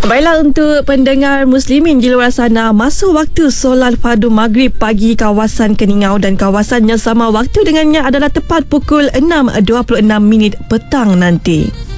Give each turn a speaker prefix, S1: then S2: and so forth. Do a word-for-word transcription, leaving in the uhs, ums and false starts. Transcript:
S1: Baiklah, untuk pendengar muslimin di luar sana, masuk waktu solat fardu maghrib pagi kawasan Keningau dan kawasannya sama waktu dengannya adalah tepat pukul enam dua puluh enam minit petang nanti.